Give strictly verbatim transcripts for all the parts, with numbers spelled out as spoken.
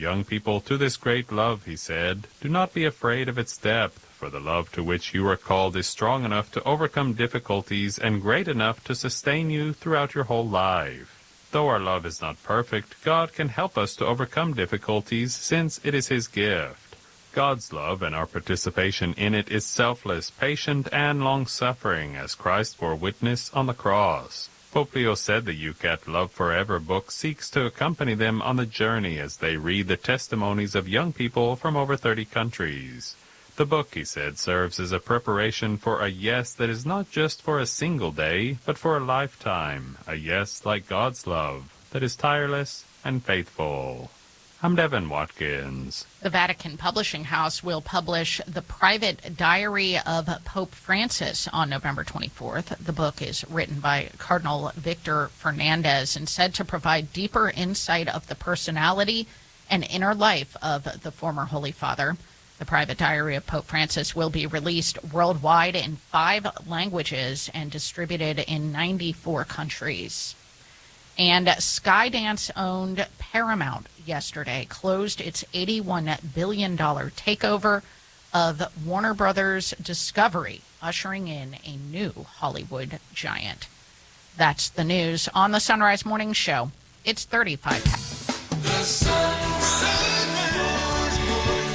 young people to this great love, he said, do not be afraid of its depth, for the love to which you are called is strong enough to overcome difficulties and great enough to sustain you throughout your whole life. Though our love is not perfect, God can help us to overcome difficulties since it is his gift. God's love and our participation in it is selfless, patient, and long-suffering, as Christ bore witness on the cross. Pope Leo said the U C A T Love Forever book seeks to accompany them on the journey as they read the testimonies of young people from over thirty countries. The book, he said, serves as a preparation for a yes that is not just for a single day, but for a lifetime, a yes like God's love, that is tireless and faithful. I'm Devin Watkins. The Vatican Publishing House will publish The Private Diary of Pope Francis on November twenty-fourth. The book is written by Cardinal Victor Fernandez and said to provide deeper insight of the personality and inner life of the former Holy Father. The Private Diary of Pope Francis will be released worldwide in five languages and distributed in ninety-four countries. And Skydance-owned Paramount yesterday closed its eighty-one billion dollars takeover of Warner Brothers Discovery, ushering in a new Hollywood giant. That's the news on the Sunrise Morning Show. It's thirty-five past. The Sunrise Morning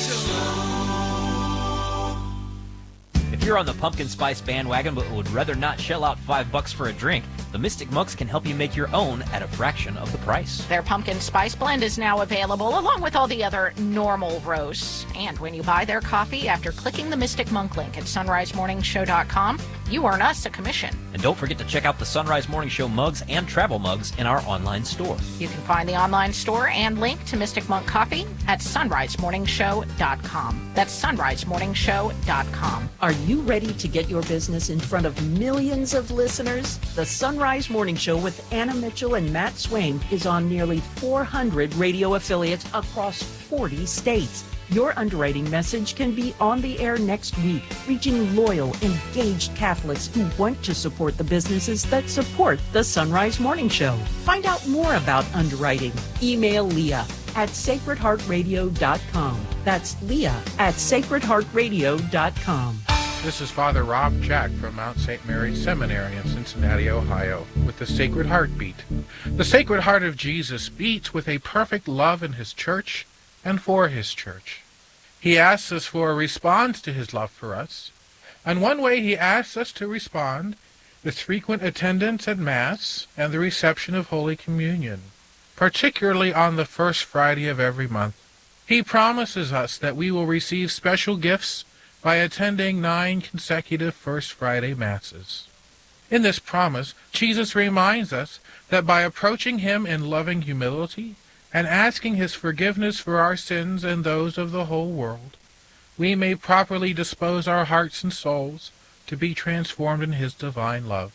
Show. If you're on the pumpkin spice bandwagon but would rather not shell out five bucks for a drink, the Mystic Monks can help you make your own at a fraction of the price. Their pumpkin spice blend is now available, along with all the other normal roasts. And when you buy their coffee after clicking the Mystic Monk link at sunrise morning show dot com, you earn us a commission. And don't forget to check out the Sunrise Morning Show mugs and travel mugs in our online store. You can find the online store and link to Mystic Monk Coffee at sunrise morning show dot com. That's sunrise morning show dot com. Are you ready to get your business in front of millions of listeners? The Sunrise Morning Show with Anna Mitchell and Matt Swain is on nearly four hundred radio affiliates across forty states. Your underwriting message can be on the air next week, reaching loyal, engaged Catholics who want to support the businesses that support the Sunrise Morning Show. Find out more about underwriting. Email Leah at sacred heart radio dot com. That's Leah at sacred heart radio dot com. This is Father Rob Jack from Mount Saint Mary's Seminary in Cincinnati, Ohio, with the Sacred Heart Beat. The Sacred Heart of Jesus beats with a perfect love in his church and for his church. He asks us for a response to his love for us, and one way he asks us to respond is frequent attendance at Mass and the reception of Holy Communion, particularly on the first Friday of every month. He promises us that we will receive special gifts by attending nine consecutive First Friday Masses. In this promise, Jesus reminds us that by approaching him in loving humility and asking his forgiveness for our sins and those of the whole world, we may properly dispose our hearts and souls to be transformed in his divine love.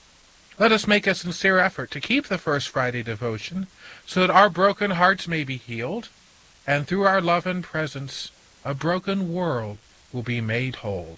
Let us make a sincere effort to keep the First Friday devotion so that our broken hearts may be healed, and through our love and presence, a broken world will be made whole.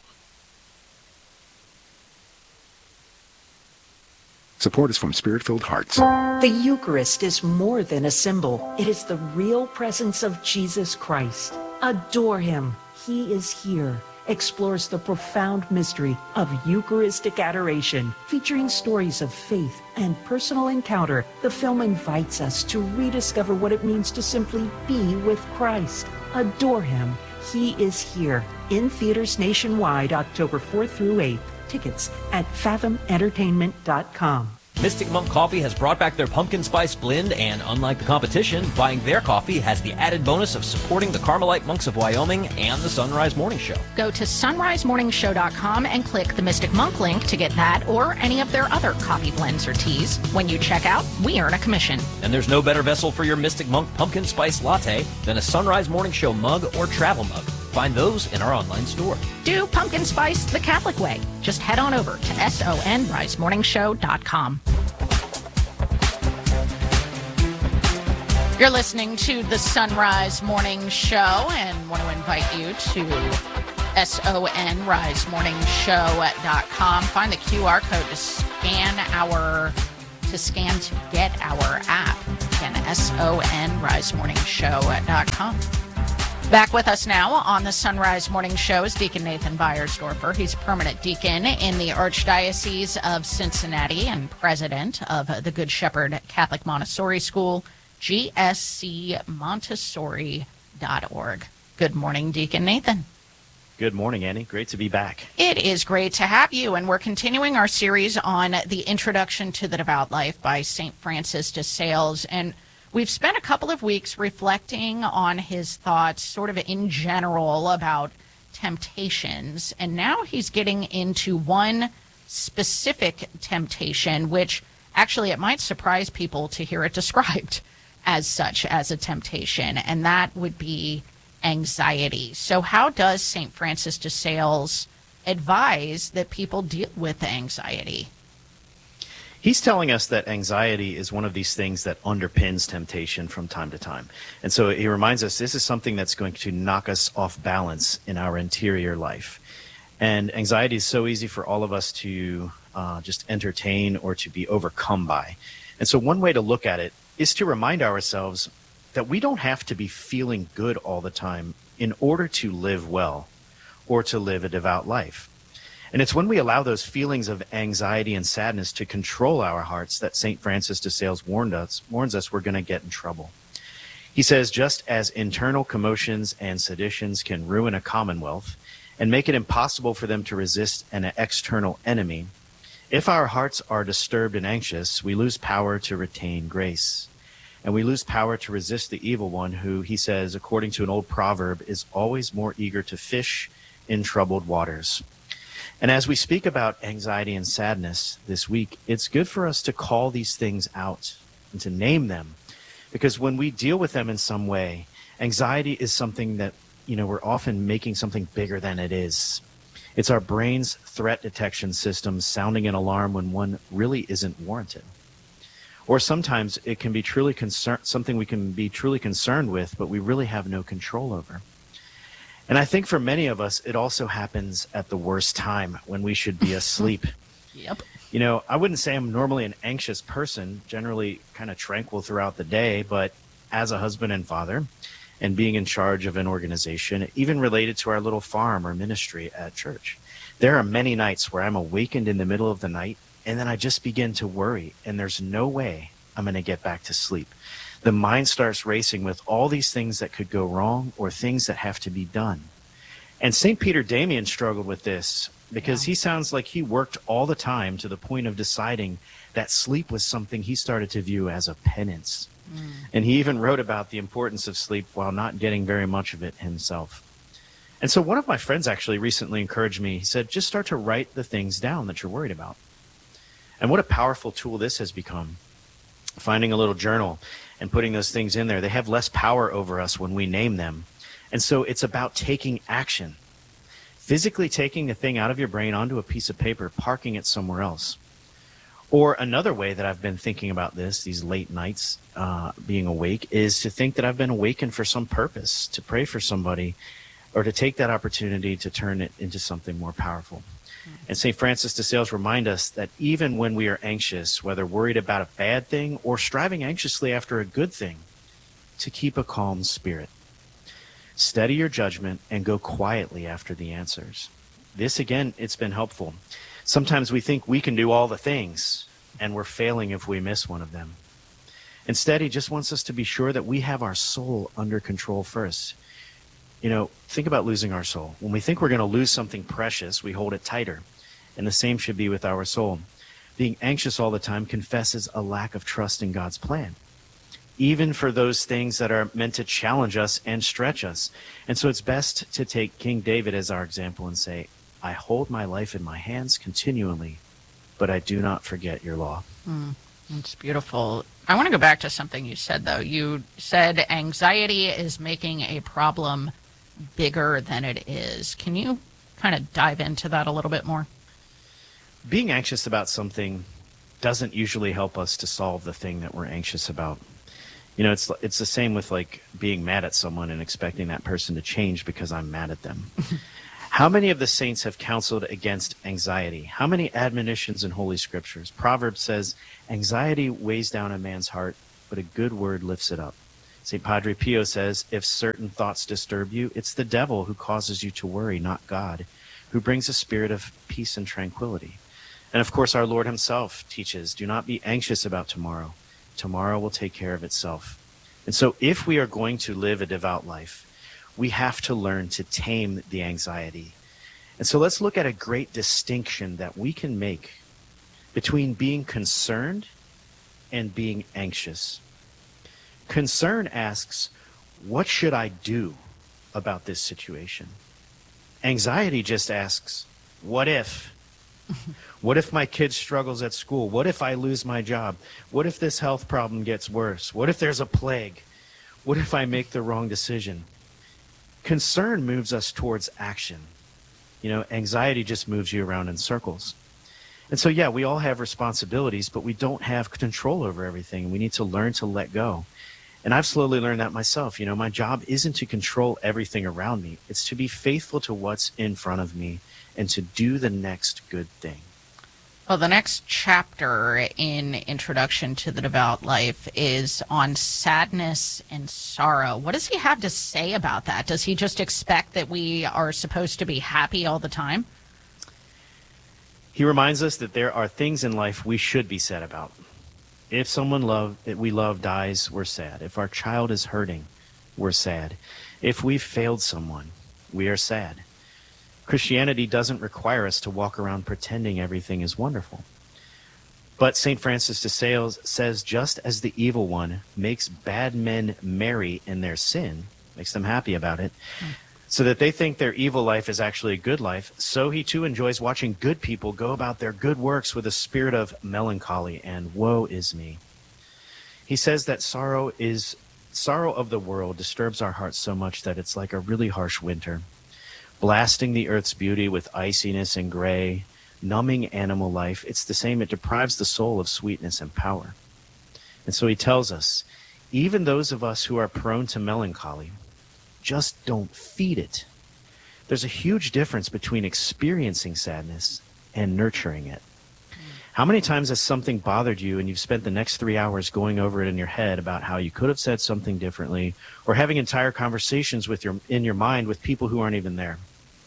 Support is from Spirit-Filled Hearts. The Eucharist is more than a symbol. It is the real presence of Jesus Christ. Adore him. He is here. Explores the profound mystery of Eucharistic adoration, featuring stories of faith and personal encounter. The film invites us to rediscover what it means to simply be with Christ. Adore him. He is here. In theaters nationwide, October fourth through eighth. Tickets at fathom entertainment dot com. Mystic Monk Coffee has brought back their pumpkin spice blend, and unlike the competition, buying their coffee has the added bonus of supporting the Carmelite Monks of Wyoming and the Sunrise Morning Show. Go to sunrise morning show dot com and click the Mystic Monk link to get that or any of their other coffee blends or teas. When you check out, we earn a commission. And there's no better vessel for your Mystic Monk pumpkin spice latte than a Sunrise Morning Show mug or travel mug. Find those in our online store. Do pumpkin spice the Catholic way. Just head on over to sunrise morning show dot com. You're listening to the Sunrise Morning Show, and want to invite you to sunrise morning show dot com. Find the Q R code to scan our to scan to get our app. Again, Again, S O N, rise morning show dot com. Back with us now on the Sunrise Morning Show is Deacon Nathan Beiersdorfer. He's a permanent deacon in the Archdiocese of Cincinnati and president of the Good Shepherd Catholic Montessori School, G S C Montessori dot org. Good morning, Deacon Nathan. Good morning, Annie. Great to be back. It is great to have you, and we're continuing our series on the Introduction to the Devout Life by Saint Francis de Sales, and we've spent a couple of weeks reflecting on his thoughts sort of in general about temptations, and now he's getting into one specific temptation, which actually it might surprise people to hear it described as such, as a temptation, and that would be anxiety. So how does Saint Francis de Sales advise that people deal with anxiety? He's telling us that anxiety is one of these things that underpins temptation from time to time. And so he reminds us this is something that's going to knock us off balance in our interior life. And anxiety is so easy for all of us to uh, just entertain or to be overcome by. And so one way to look at it is to remind ourselves that we don't have to be feeling good all the time in order to live well or to live a devout life. And it's when we allow those feelings of anxiety and sadness to control our hearts that Saint Francis de Sales warned us, warns us we're going to get in trouble. He says, just as internal commotions and seditions can ruin a commonwealth and make it impossible for them to resist an external enemy, if our hearts are disturbed and anxious, we lose power to retain grace. And we lose power to resist the evil one who, he says, according to an old proverb, is always more eager to fish in troubled waters. And as we speak about anxiety and sadness this week, it's good for us to call these things out and to name them. Because when we deal with them in some way, anxiety is something that, you know, we're often making something bigger than it is. It's our brain's threat detection system sounding an alarm when one really isn't warranted. Or sometimes it can be truly concern, something we can be truly concerned with, but we really have no control over. And I think for many of us, it also happens at the worst time when we should be asleep. Yep. You know, I wouldn't say I'm normally an anxious person, generally kind of tranquil throughout the day, but as a husband and father and being in charge of an organization, even related to our little farm or ministry at church, there are many nights where I'm awakened in the middle of the night and then I just begin to worry, and there's no way I'm going to get back to sleep. The mind starts racing with all these things that could go wrong or things that have to be done. And Saint Peter Damian struggled with this because yeah. he sounds like he worked all the time to the point of deciding that sleep was something he started to view as a penance. Mm. And he even wrote about the importance of sleep while not getting very much of it himself. And so one of my friends actually recently encouraged me. He said, just start to write the things down that you're worried about. And what a powerful tool this has become. Finding a little journal and putting those things in there, they have less power over us when we name them. And so it's about taking action. Physically taking the thing out of your brain onto a piece of paper, parking it somewhere else. Or another way that I've been thinking about this, these late nights uh, being awake, is to think that I've been awakened for some purpose, to pray for somebody, or to take that opportunity to turn it into something more powerful. And Saint Francis de Sales remind us that even when we are anxious, whether worried about a bad thing or striving anxiously after a good thing, to keep a calm spirit. Steady your judgment and go quietly after the answers. This, again, it's been helpful. Sometimes we think we can do all the things, and we're failing if we miss one of them. Instead, he just wants us to be sure that we have our soul under control first. You know, think about losing our soul. When we think we're going to lose something precious, we hold it tighter. And the same should be with our soul. Being anxious all the time confesses a lack of trust in God's plan, even for those things that are meant to challenge us and stretch us. And so it's best to take King David as our example and say, I hold my life in my hands continually, but I do not forget your law. Mm, it's beautiful. I want to go back to something you said, though. You said anxiety is making a problem bigger than it is. Can you kind of dive into that a little bit more? Being anxious about something doesn't usually help us to solve the thing that we're anxious about. You know, it's it's the same with like being mad at someone and expecting that person to change because I'm mad at them. How many of the saints have counseled against anxiety? How many admonitions in Holy Scriptures? Proverbs says, anxiety weighs down a man's heart, but a good word lifts it up. Saint Padre Pio says, if certain thoughts disturb you, it's the devil who causes you to worry, not God, who brings a spirit of peace and tranquility. And of course, our Lord himself teaches, do not be anxious about tomorrow. Tomorrow will take care of itself. And so if we are going to live a devout life, we have to learn to tame the anxiety. And so let's look at a great distinction that we can make between being concerned and being anxious. Concern asks, what should I do about this situation? Anxiety just asks, what if? What if my kid struggles at school? What if I lose my job? What if this health problem gets worse? What if there's a plague? What if I make the wrong decision? Concern moves us towards action. You know, anxiety just moves you around in circles. And so, yeah, we all have responsibilities, but we don't have control over everything. We need to learn to let go. And I've slowly learned that myself. You know, my job isn't to control everything around me. It's to be faithful to what's in front of me and to do the next good thing. Well, the next chapter in Introduction to the Devout Life is on sadness and sorrow. What does he have to say about that? Does he just expect that we are supposed to be happy all the time? He reminds us that there are things in life we should be sad about. If someone love, that we love dies, we're sad. If our child is hurting, we're sad. If we've failed someone, we are sad. Christianity doesn't require us to walk around pretending everything is wonderful. But Saint Francis de Sales says, just as the evil one makes bad men merry in their sin, makes them happy about it, mm. so that they think their evil life is actually a good life, so he too enjoys watching good people go about their good works with a spirit of melancholy and woe is me. He says that sorrow is sorrow of the world disturbs our hearts so much that it's like a really harsh winter, blasting the earth's beauty with iciness and gray, numbing animal life. It's the same, it deprives the soul of sweetness and power. And so he tells us, even those of us who are prone to melancholy, just don't feed it. There's a huge difference between experiencing sadness and nurturing it. How many times has something bothered you and you've spent the next three hours going over it in your head about how you could have said something differently, or having entire conversations with your in your mind with people who aren't even there?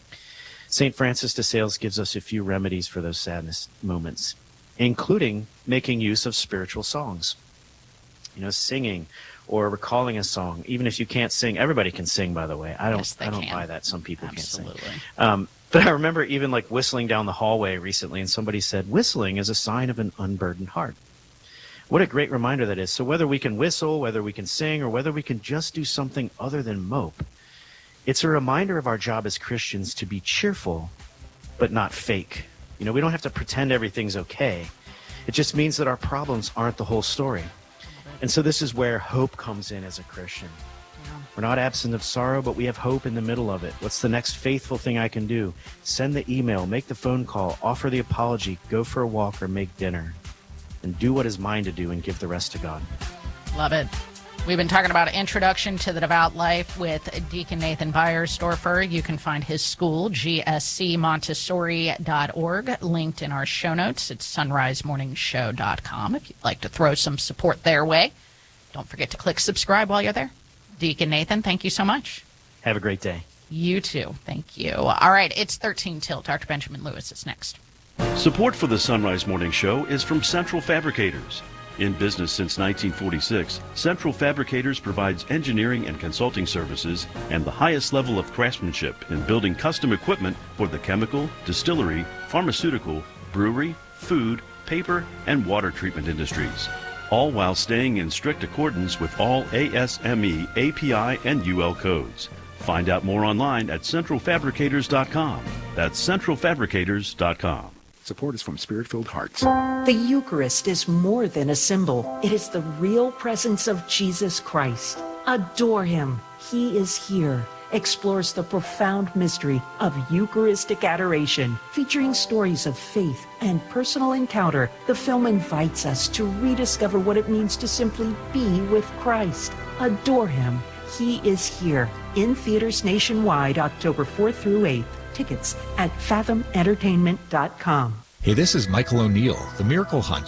Saint Francis de Sales gives us a few remedies for those sadness moments, including making use of spiritual songs. You know, singing or recalling a song. Even if you can't sing, everybody can sing, by the way. I don't yes, I don't can. buy that. Some people Absolutely. can't sing. Um, but I remember even like whistling down the hallway recently, and somebody said, whistling is a sign of an unburdened heart. What a great reminder that is. So whether we can whistle, whether we can sing, or whether we can just do something other than mope, it's a reminder of our job as Christians to be cheerful, but not fake. You know, we don't have to pretend everything's okay. It just means that our problems aren't the whole story. And so this is where hope comes in as a Christian. Yeah. We're not absent of sorrow, but we have hope in the middle of it. What's the next faithful thing I can do? Send the email, make the phone call, offer the apology, go for a walk, or make dinner. And do what is mine to do and give the rest to God. Love it. We've been talking about Introduction to the Devout Life with Deacon Nathan Beiersdorfer. You can find his school, G S C Montessori dot org, linked in our show notes. It's sunrise morning show dot com if you'd like to throw some support their way. Don't forget to click subscribe while you're there. Deacon Nathan, thank you so much. Have a great day. You too. Thank you. All right, it's thirteen till. Doctor Benjamin Lewis is next. Support for the Sunrise Morning Show is from Central Fabricators. In business since nineteen forty-six, Central Fabricators provides engineering and consulting services and the highest level of craftsmanship in building custom equipment for the chemical, distillery, pharmaceutical, brewery, food, paper, and water treatment industries, all while staying in strict accordance with all A S M E, A P I, and U L codes. Find out more online at central fabricators dot com. That's central fabricators dot com. Support is from Spirit-Filled Hearts. The Eucharist is more than a symbol. It is the real presence of Jesus Christ. Adore him. He is here. Explores the profound mystery of Eucharistic adoration, featuring stories of faith and personal encounter. The film invites us to rediscover what it means to simply be with Christ. Adore him. He is here. In theaters nationwide, October fourth through eighth. Tickets at fathom entertainment dot com. Hey, this is Michael O'Neill, the Miracle Hunter.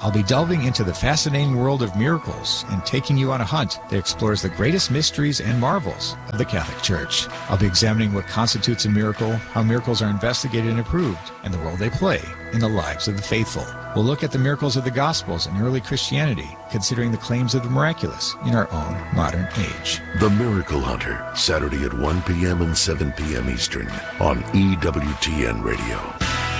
I'll be delving into the fascinating world of miracles and taking you on a hunt that explores the greatest mysteries and marvels of the Catholic Church. I'll be examining what constitutes a miracle, how miracles are investigated and approved, and the role they play in the lives of the faithful. We'll look at the miracles of the Gospels and early Christianity, considering the claims of the miraculous in our own modern age. The Miracle Hunter, Saturday at one p.m. and seven p.m. Eastern on E W T N Radio.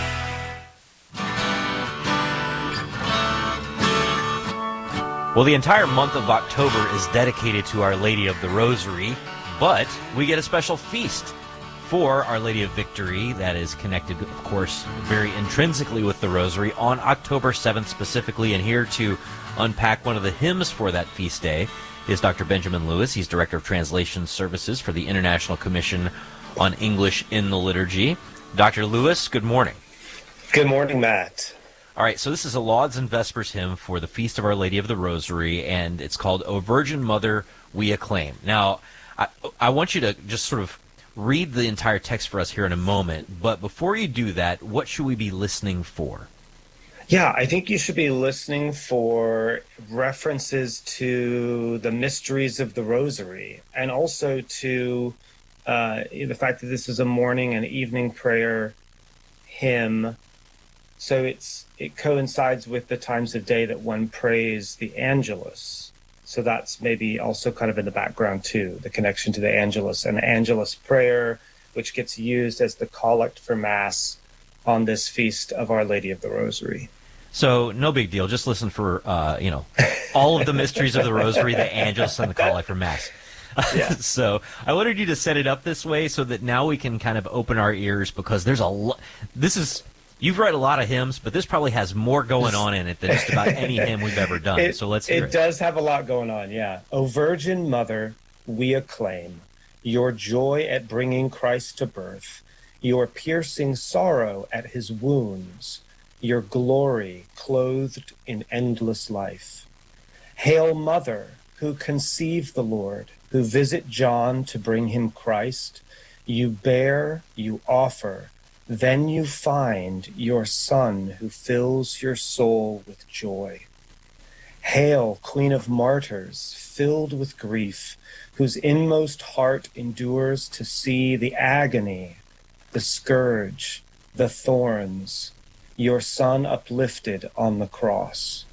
Well, the entire month of October is dedicated to Our Lady of the Rosary, but we get a special feast for Our Lady of Victory that is connected, of course, very intrinsically with the Rosary on October seventh specifically. And here to unpack one of the hymns for that feast day is Doctor Benjamin Lewis. He's Director of Translation Services for the International Commission on English in the Liturgy. Doctor Lewis, good morning. Good morning, Matt. All right, so this is a Lauds and Vespers hymn for the Feast of Our Lady of the Rosary, and it's called O Virgin Mother, We Acclaim. Now, I, I want you to just sort of read the entire text for us here in a moment, but before you do that, what should we be listening for? Yeah, I think you should be listening for references to the mysteries of the Rosary, and also to uh, the fact that this is a morning and evening prayer hymn. So it's it coincides with the times of day that one prays the Angelus. So that's maybe also kind of in the background too, the connection to the Angelus. And the Angelus prayer, which gets used as the collect for Mass on this feast of Our Lady of the Rosary. So no big deal. Just listen for, uh, you know, all of the mysteries of the Rosary, the Angelus, and the collect for Mass. Yeah. So I wanted you to set it up this way so that now we can kind of open our ears, because there's a lot. This is... You've read a lot of hymns, but this probably has more going on in it than just about any hymn we've ever done. It, so let's hear it. It does have a lot going on, yeah. O Virgin Mother, we acclaim your joy at bringing Christ to birth, your piercing sorrow at his wounds, your glory clothed in endless life. Hail, Mother, who conceived the Lord, who visit John to bring him Christ. You bear, you offer, then you find your Son who fills your soul with joy. Hail, Queen of Martyrs, filled with grief, whose inmost heart endures to see the agony, the scourge, the thorns, your Son uplifted on the cross.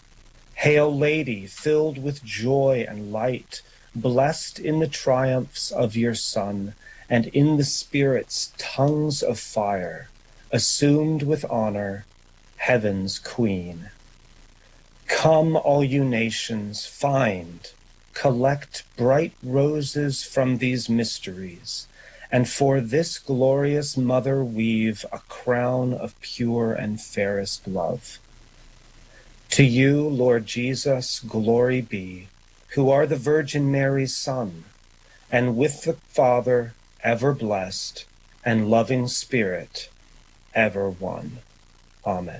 Hail, Lady, filled with joy and light, blessed in the triumphs of your Son, and in the Spirit's tongues of fire, assumed with honor, heaven's Queen. Come, all you nations, find, collect bright roses from these mysteries, and for this glorious Mother weave a crown of pure and fairest love. To you, Lord Jesus, glory be, who are the Virgin Mary's Son, and with the Father ever blessed, and loving Spirit, ever one. Amen.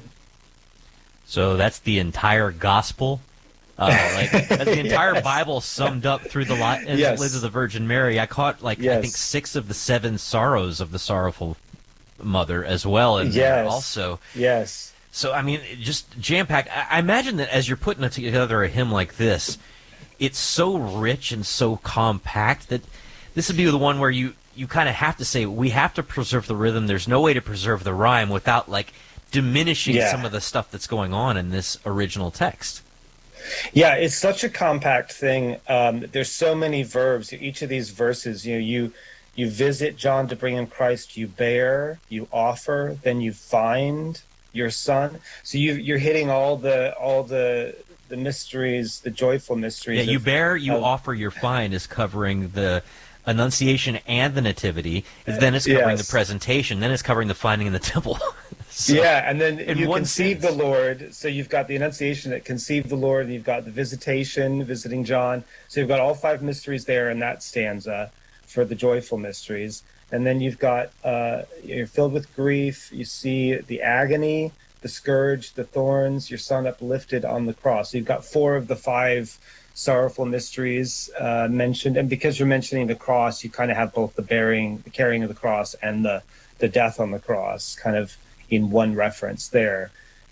So that's the entire gospel. Uh, like that's the entire yes. Bible summed up through the li- yes. lives of the Virgin Mary. I caught like yes. I think six of the seven sorrows of the sorrowful mother as well in yes. there also. Yes. So I mean, just jam packed. I-, I imagine that as you're putting together a hymn like this, it's so rich and so compact that this would be the one where you. you kind of have to say, we have to preserve the rhythm. There's no way to preserve the rhyme without, like, diminishing yeah. some of the stuff that's going on in this original text. Yeah, it's such a compact thing. Um, there's so many verbs. Each of these verses, you know, you you visit John to bring him Christ, you bear, you offer, then you find your Son. So you, you're hitting all the all the the mysteries, the joyful mysteries. Yeah, you of, bear, you of, offer, your find is covering the Annunciation and the Nativity. Then it's covering yes. the presentation. Then it's covering the finding in the temple. so, yeah, and then you one conceive sense. the Lord. So you've got the Annunciation that conceived the Lord, and you've got the visitation, visiting John. So you've got all five mysteries there in that stanza for the joyful mysteries. And then you've got, uh, you're filled with grief. You see the agony, the scourge, the thorns, your Son uplifted on the cross. So you've got four of the five sorrowful mysteries uh, mentioned, and because you're mentioning the cross, you kind of have both the bearing, the carrying of the cross, and the the death on the cross, kind of in one reference there.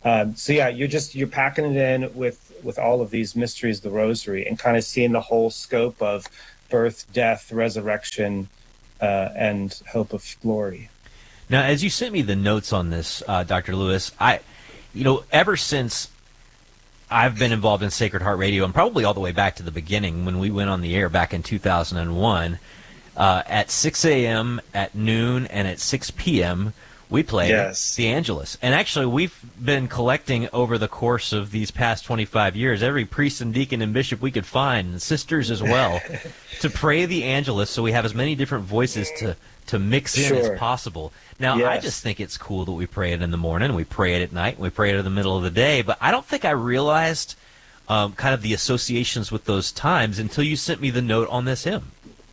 Um, so yeah, you're just you're packing it in with with all of these mysteries of the Rosary, and kind of seeing the whole scope of birth, death, resurrection, uh, and hope of glory. Now, as you sent me the notes on this, uh, Doctor Lewis, I, you know, ever since I've been involved in Sacred Heart Radio, and probably all the way back to the beginning when we went on the air back in two thousand one, uh, at six a.m., at noon, and at six p.m., we play yes. the Angelus. And actually, we've been collecting over the course of these past twenty-five years, every priest and deacon and bishop we could find, and sisters as well, to pray the Angelus so we have as many different voices to, to mix in Sure. as possible. Now, Yes. I just think it's cool that we pray it in the morning, we pray it at night, we pray it in the middle of the day, but I don't think I realized um, kind of the associations with those times until you sent me the note on this hymn.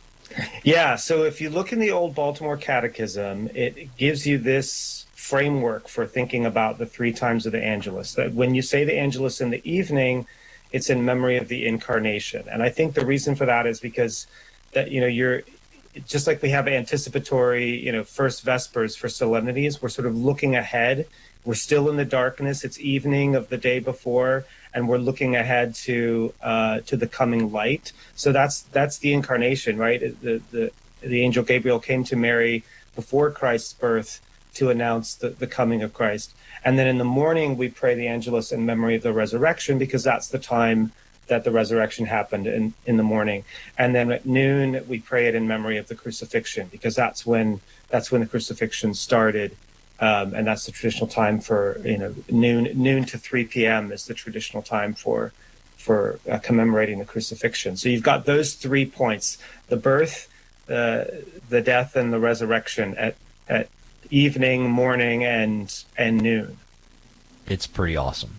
Yeah, so if you look in the old Baltimore Catechism, it gives you this framework for thinking about the three times of the Angelus. That when you say the Angelus in the evening, it's in memory of the Incarnation. And I think the reason for that is because that, you know, you're just like we have anticipatory, you know, first Vespers for solemnities, we're sort of looking ahead. We're still in the darkness. It's evening of the day before, and we're looking ahead to uh, to the coming light. So that's that's the Incarnation, right? The the the angel Gabriel came to Mary before Christ's birth to announce the, the coming of Christ. And then in the morning, we pray the Angelus in memory of the resurrection, because that's the time that the resurrection happened in, in the morning. And then at noon, we pray it in memory of the crucifixion, because that's when that's when the crucifixion started. Um, and that's the traditional time for, you know, noon noon to three p.m. is the traditional time for for uh, commemorating the crucifixion. So you've got those three points: the birth, uh, the death, and the resurrection at at evening, morning, and and noon. It's pretty awesome.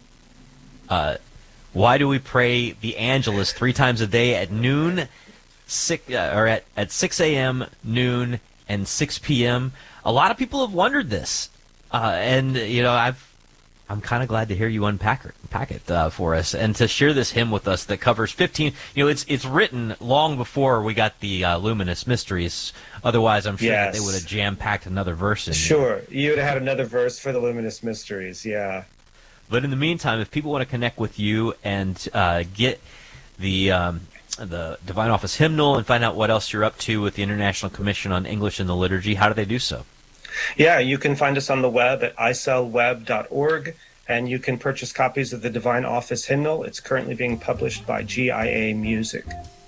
Uh, why do we pray the Angelus three times a day at noon, six, uh, or at, at six a.m., noon, and six p.m.? A lot of people have wondered this, uh, and you know, I've I'm kind of glad to hear you unpack it, pack it uh, for us, and to share this hymn with us that covers fifteen. You know, it's it's written long before we got the uh, Luminous Mysteries. Otherwise, I'm sure Yes. that they would have jam-packed another verse in. Sure, you would have had another verse for the Luminous Mysteries. Yeah. But in the meantime, if people want to connect with you and uh, get the um, the Divine Office hymnal and find out what else you're up to with the International Commission on English in the Liturgy, how do they do so? Yeah, you can find us on the web at i cell web dot org, and you can purchase copies of the Divine Office hymnal. It's currently being published by G I A Music.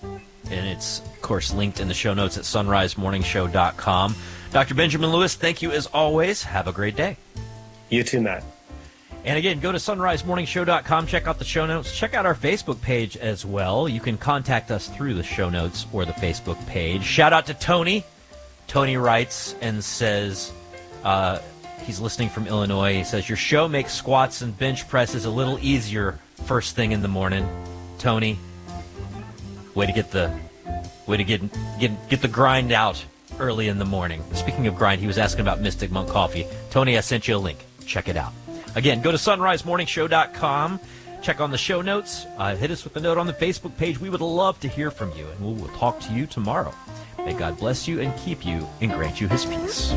And it's, of course, linked in the show notes at sunrise morning show dot com. Doctor Benjamin Lewis, thank you as always. Have a great day. You too, Matt. And again, go to sunrise morning show dot com, check out the show notes, check out our Facebook page as well. You can contact us through the show notes or the Facebook page. Shout out to Tony. Tony writes and says, uh, he's listening from Illinois. He says, your show makes squats and bench presses a little easier first thing in the morning. Tony, way to get the way to get get get the grind out early in the morning. Speaking of grind, he was asking about Mystic Monk Coffee. Tony, I sent you a link. Check it out. Again, go to sunrise morning show dot com. Check on the show notes. Uh, hit us with a note on the Facebook page. We would love to hear from you, and we will talk to you tomorrow. May God bless you and keep you and grant you his peace.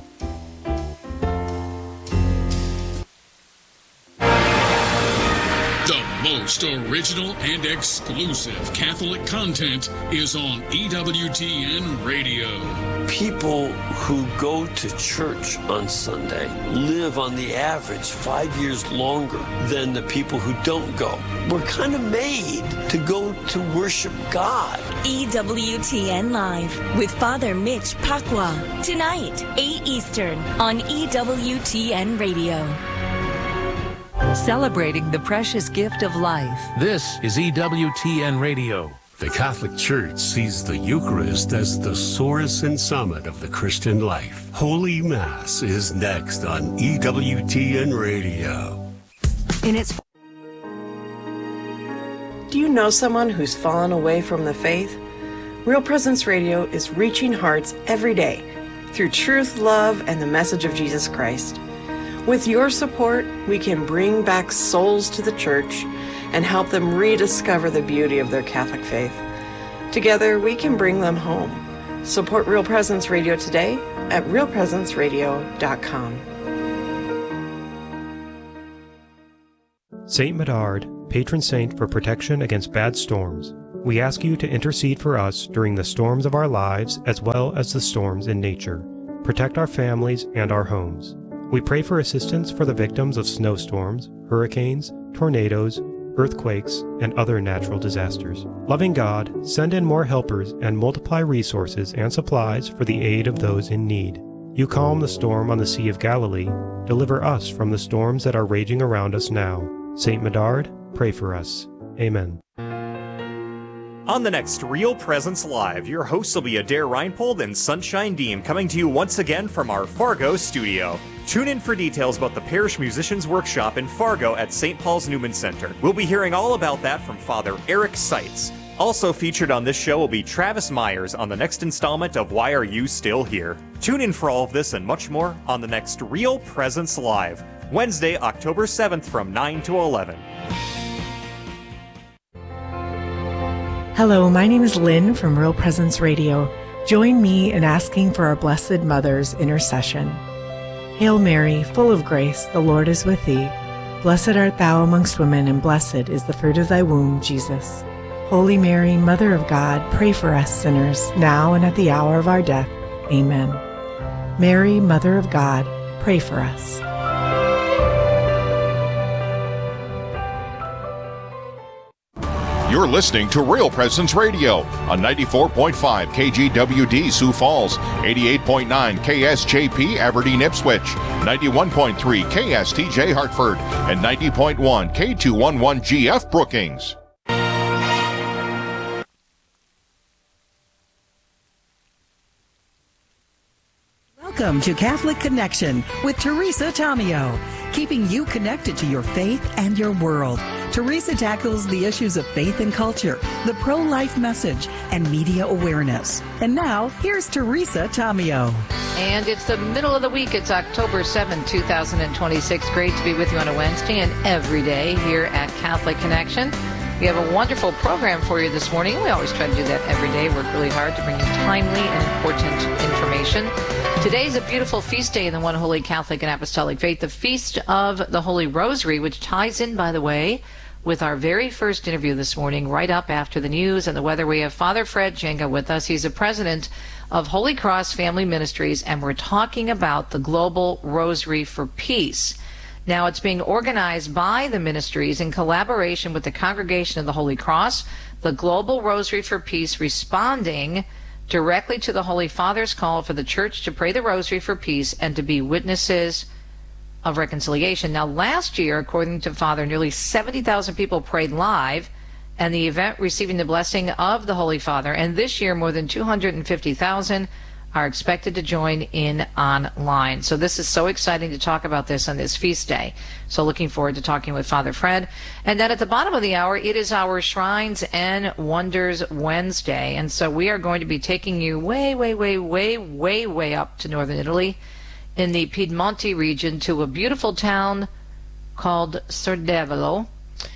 The most original and exclusive Catholic content is on E W T N Radio. People who go to church on Sunday live on the average five years longer than the people who don't go. We're kind of made to go to worship God. E W T N Live with Father Mitch Pacwa. Tonight, eight Eastern on E W T N Radio. Celebrating the precious gift of life. This is E W T N Radio. The Catholic Church sees the Eucharist as the source and summit of the Christian life. Holy Mass is next on E W T N Radio. In its Do you know someone who's fallen away from the faith? Real Presence Radio is reaching hearts every day through truth, love, and the message of Jesus Christ. With your support, we can bring back souls to the church and help them rediscover the beauty of their Catholic faith. Together, we can bring them home. Support Real Presence Radio today at real presence radio dot com. Saint Medard, patron saint for protection against bad storms, we ask you to intercede for us during the storms of our lives as well as the storms in nature. Protect our families and our homes. We pray for assistance for the victims of snowstorms, hurricanes, tornadoes, earthquakes, and other natural disasters. Loving God, send in more helpers and multiply resources and supplies for the aid of those in need. You calm the storm on the Sea of Galilee. Deliver us from the storms that are raging around us now. Saint Medard, pray for us. Amen. On the next Real Presence Live, your hosts will be Adair Reinpold and Sunshine Deem, coming to you once again from our Fargo studio. Tune in for details about the Parish Musicians Workshop in Fargo at Saint Paul's Newman Center. We'll be hearing all about that from Father Eric Seitz. Also featured on this show will be Travis Myers on the next installment of Why Are You Still Here? Tune in for all of this and much more on the next Real Presence Live, Wednesday, October seventh from nine to eleven. Hello, my name is Lynn from Real Presence Radio. Join me in asking for our Blessed Mother's intercession. Hail Mary, full of grace, the Lord is with thee. Blessed art thou amongst women, and blessed is the fruit of thy womb, Jesus. Holy Mary, Mother of God, pray for us sinners, now and at the hour of our death. Amen. Mary, Mother of God, pray for us. You're listening to Real Presence Radio on ninety-four point five K G W D Sioux Falls, eighty-eight point nine K S J P Aberdeen Ipswich, ninety-one point three K S T J Hartford, and ninety point one K two eleven G F Brookings. Welcome to Catholic Connection with Teresa Tomeo, keeping you connected to your faith and your world. Teresa tackles the issues of faith and culture, the pro-life message, and media awareness. And now, here's Teresa Tomeo. And it's the middle of the week. It's October seventh, two thousand twenty-six. Great to be with you on a Wednesday and every day here at Catholic Connection. We have a wonderful program for you this morning. We always try to do that every day. Work really hard to bring you timely and important information. Today's a beautiful feast day in the One Holy Catholic and Apostolic Faith, the Feast of the Holy Rosary, which ties in, by the way, with our very first interview this morning, right up after the news and the weather. We have Father Fred Jenga with us. He's the president of Holy Cross Family Ministries, and we're talking about the Global Rosary for Peace. Now, it's being organized by the ministries in collaboration with the Congregation of the Holy Cross, the Global Rosary for Peace, responding directly to the Holy Father's call for the Church to pray the Rosary for peace and to be witnesses of reconciliation. Now, last year, according to Father, nearly seventy thousand people prayed live, and the event receiving the blessing of the Holy Father. And this year, more than two hundred fifty thousand are expected to join in online. So this is so exciting to talk about this on this feast day. So looking forward to talking with Father Fred. And then at the bottom of the hour, it is our Shrines and Wonders Wednesday. And so we are going to be taking you way, way, way, way, way, way up to northern Italy in the Piedmonte region to a beautiful town called Serdevolo.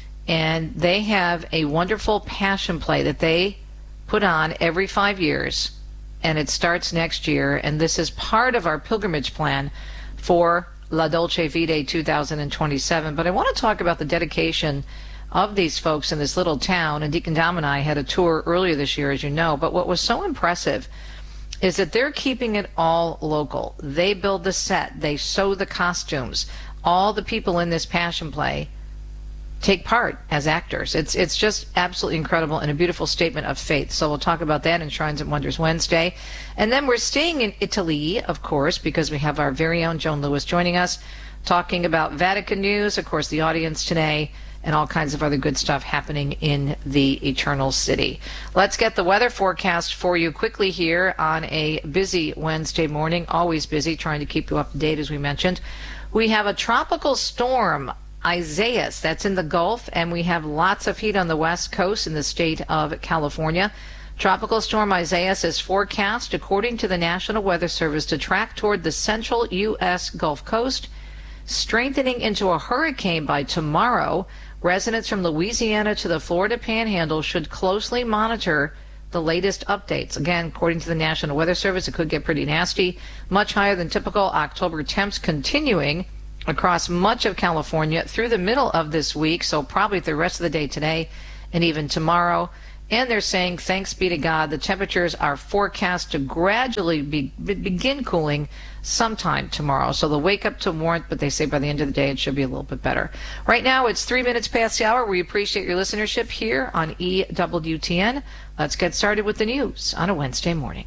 And they have a wonderful passion play that they put on every five years. And it starts next year, and this is part of our pilgrimage plan for La Dolce Vita two thousand twenty-seven. But I want to talk about the dedication of these folks in this little town, and Deacon Dom and I had a tour earlier this year, as you know. But what was so impressive is that they're keeping it all local. They build the set, they sew the costumes. All the people in this passion play take part as actors. It's it's just absolutely incredible and a beautiful statement of faith. So we'll talk about that in Shrines and Wonders Wednesday. And then we're staying in Italy, of course, because we have our very own Joan Lewis joining us, talking about Vatican news, of course, the audience today, and all kinds of other good stuff happening in the Eternal City. Let's get the weather forecast for you quickly here on a busy Wednesday morning, always busy, trying to keep you up to date, as we mentioned. We have a tropical storm, Isaias, that's in the Gulf, and we have lots of heat on the west coast in the state of California. Tropical storm Isaias is forecast, according to the National Weather Service, to track toward the central U S Gulf Coast, strengthening into a hurricane by tomorrow. Residents from Louisiana to the Florida Panhandle should closely monitor the latest updates. Again, according to the National Weather Service, it could get pretty nasty. Much higher than typical October temps continuing across much of California through the middle of this week, so probably the rest of the day today and even tomorrow. And they're saying, thanks be to God, the temperatures are forecast to gradually be, be, begin cooling sometime tomorrow. So they'll wake up to warmth, but they say by the end of the day it should be a little bit better. Right now it's three minutes past the hour. We appreciate your listenership here on E W T N. Let's get started with the news on a Wednesday morning.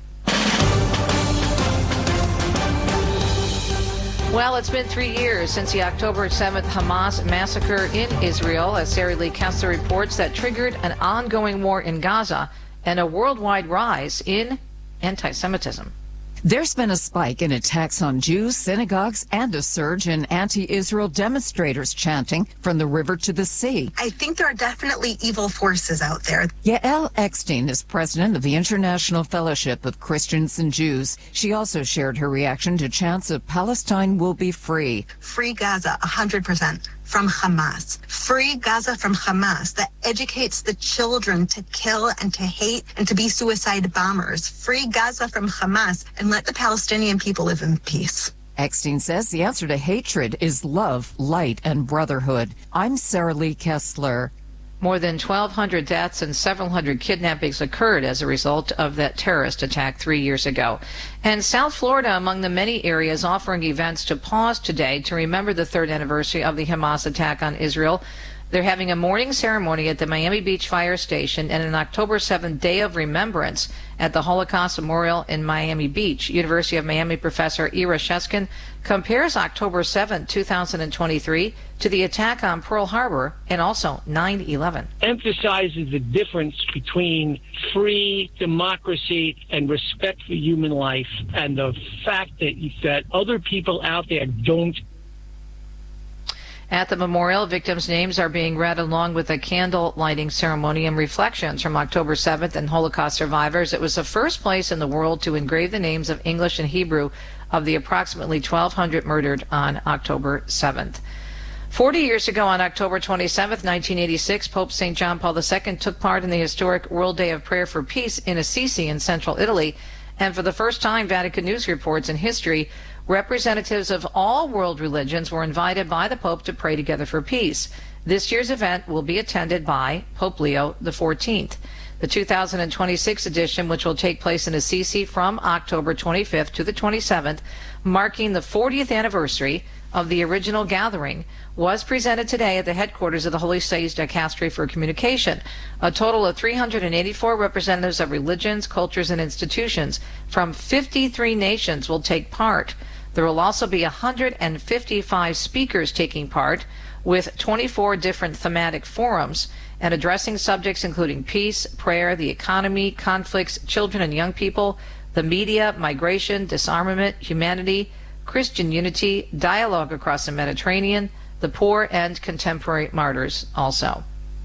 Well, it's been three years since the October seventh Hamas massacre in Israel, as Sarah Lee Kessler reports, that triggered an ongoing war in Gaza and a worldwide rise in anti-Semitism. There's been a spike in attacks on Jews, synagogues, and a surge in anti-Israel demonstrators chanting from the river to the sea. I think there are definitely evil forces out there. Yael Eckstein is president of the International Fellowship of Christians and Jews. She also shared her reaction to chants of Palestine will be free. Free Gaza, one hundred percent. From Hamas. Free Gaza from Hamas that educates the children to kill and to hate and to be suicide bombers. Free Gaza from Hamas and let the Palestinian people live in peace. Eckstein says the answer to hatred is love, light, and brotherhood. I'm Sarah Lee Kessler. More than twelve hundred deaths and several hundred kidnappings occurred as a result of that terrorist attack three years ago. And South Florida among the many areas offering events to pause today to remember the third anniversary of the Hamas attack on Israel. They're having a morning ceremony at the Miami Beach Fire Station and an October seventh Day of Remembrance at the Holocaust Memorial in Miami Beach. University of Miami professor Ira Sheskin compares October seventh, two thousand twenty-three to the attack on Pearl Harbor and also nine eleven. Emphasizes the difference between free democracy and respect for human life, and the fact that, that other people out there don't. At the memorial, victims' names are being read along with a candle lighting ceremony and reflections from October seventh and Holocaust survivors. It was the first place in the world to engrave the names of English and Hebrew of the approximately twelve hundred murdered on October seventh. Forty years ago, on October twenty-seventh, nineteen eighty-six, Pope Saint John Paul the Second took part in the historic World Day of Prayer for Peace in Assisi in central Italy. And for the first time, Vatican News reports in history, representatives of all world religions were invited by the Pope to pray together for peace. This year's event will be attended by Pope Leo the fourteenth. The two thousand twenty-six edition, which will take place in Assisi from October twenty-fifth to the twenty-seventh, marking the fortieth anniversary of the original gathering, was presented today at the headquarters of the Holy See's Dicastery for Communication. A total of three hundred eighty-four representatives of religions, cultures, and institutions from fifty-three nations will take part. There will also be one hundred fifty-five speakers taking part, with twenty-four different thematic forums and addressing subjects including peace, prayer, the economy, conflicts, children and young people, the media, migration, disarmament, humanity, Christian unity, dialogue across the Mediterranean, the poor, and contemporary martyrs also.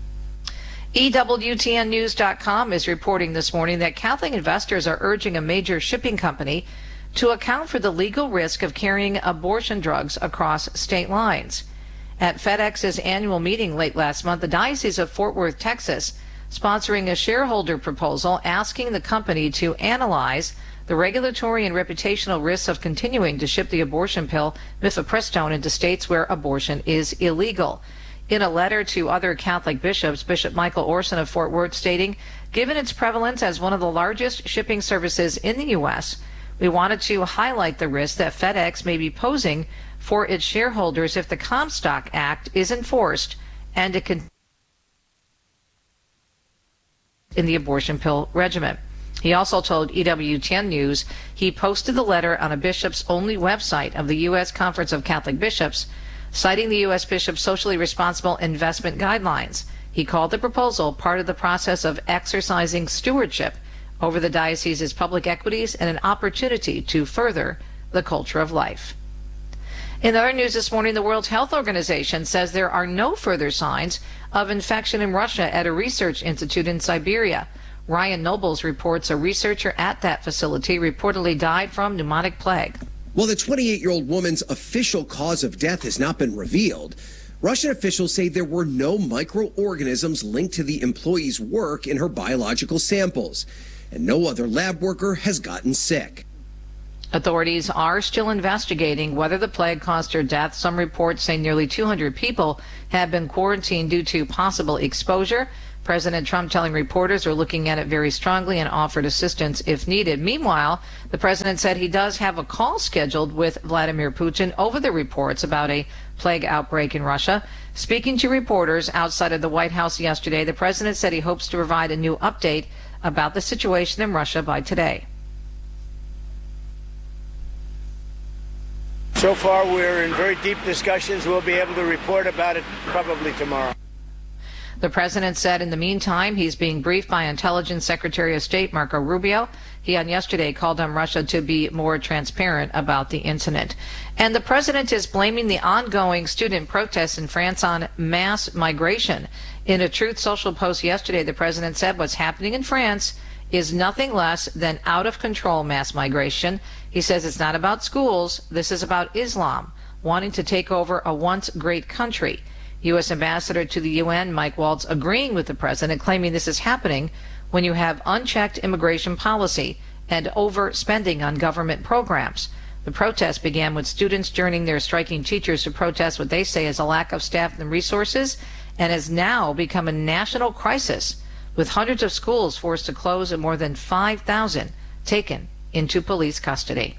E W T N news dot com is reporting this morning that Catholic investors are urging a major shipping company to account for the legal risk of carrying abortion drugs across state lines. At FedEx's annual meeting late last month, the Diocese of Fort Worth, Texas, sponsoring a shareholder proposal asking the company to analyze the regulatory and reputational risks of continuing to ship the abortion pill mifepristone into states where abortion is illegal. In a letter to other Catholic bishops, Bishop Michael Orson of Fort Worth stating, given its prevalence as one of the largest shipping services in the U S, we wanted to highlight the risk that FedEx may be posing for its shareholders if the Comstock Act is enforced and it can in the abortion pill regimen. He also told E W T N News he posted the letter on a bishop's only website of the U S Conference of Catholic Bishops, citing the U S Bishop's socially responsible investment guidelines. He called the proposal part of the process of exercising stewardship over the diocese's public equities and an opportunity to further the culture of life. In other news this morning, the World Health Organization says there are no further signs of infection in Russia at a research institute in Siberia. Ryan Nobles reports a researcher at that facility reportedly died from pneumonic plague. While the twenty-eight-year-old woman's official cause of death has not been revealed, Russian officials say there were no microorganisms linked to the employee's work in her biological samples, and no other lab worker has gotten sick. Authorities are still investigating whether the plague caused her death. Some reports say nearly two hundred people have been quarantined due to possible exposure. President Trump telling reporters are looking at it very strongly and offered assistance if needed. Meanwhile, the president said he does have a call scheduled with Vladimir Putin over the reports about a plague outbreak in Russia. Speaking to reporters outside of the White House yesterday, the president said he hopes to provide a new update about the situation in Russia by today. So far, we're in very deep discussions. We'll be able to report about it probably tomorrow. The president said in the meantime he's being briefed by Intelligence Secretary of State Marco Rubio. He on yesterday called on Russia to be more transparent about the incident. And the president is blaming the ongoing student protests in France on mass migration. In a Truth Social post yesterday, the president said what's happening in France is nothing less than out-of-control mass migration. He says it's not about schools. This is about Islam wanting to take over a once great country. U S Ambassador to the U N, Mike Waltz, agreeing with the president, claiming this is happening when you have unchecked immigration policy and overspending on government programs. The protest began with students joining their striking teachers to protest what they say is a lack of staff and resources, and has now become a national crisis, with hundreds of schools forced to close and more than five thousand taken into police custody.